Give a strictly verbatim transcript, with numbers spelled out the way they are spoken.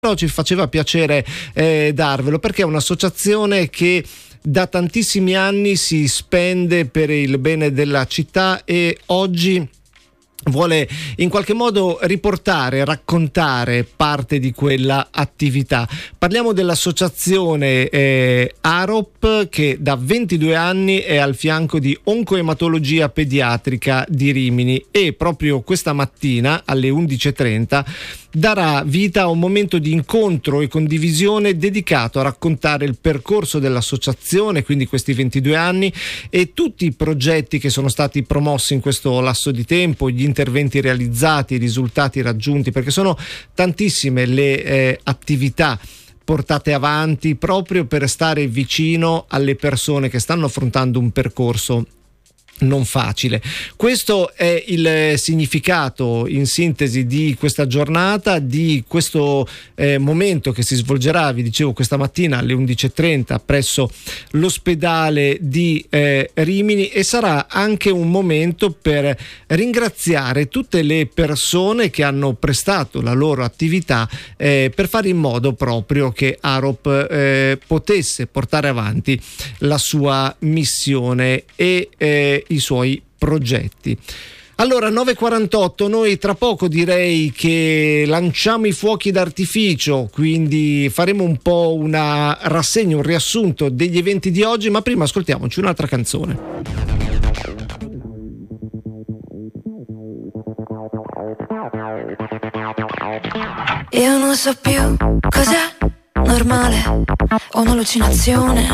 Però ci faceva piacere eh, darvelo, perché è un'associazione che da tantissimi anni si spende per il bene della città e oggi vuole in qualche modo riportare, raccontare parte di quella attività. Parliamo dell'associazione eh, AROP, che da ventidue anni è al fianco di Oncoematologia Pediatrica di Rimini, e proprio questa mattina alle undici e trenta darà vita a un momento di incontro e condivisione dedicato a raccontare il percorso dell'associazione, quindi questi ventidue anni e tutti i progetti che sono stati promossi in questo lasso di tempo, gli interventi realizzati, i risultati raggiunti, perché sono tantissime le eh, attività portate avanti proprio per stare vicino alle persone che stanno affrontando un percorso non facile. Questo è il significato in sintesi di questa giornata, di questo eh, momento che si svolgerà, vi dicevo, questa mattina alle undici e trenta presso l'ospedale di eh, Rimini, e sarà anche un momento per ringraziare tutte le persone che hanno prestato la loro attività eh, per fare in modo proprio che AROP eh, potesse portare avanti la sua missione e eh, i suoi progetti. Allora, nove e quarantotto, noi tra poco direi che lanciamo i fuochi d'artificio, quindi faremo un po' una rassegna, un riassunto degli eventi di oggi, ma prima ascoltiamoci un'altra canzone. Io non so più cos'è normale o un'allucinazione.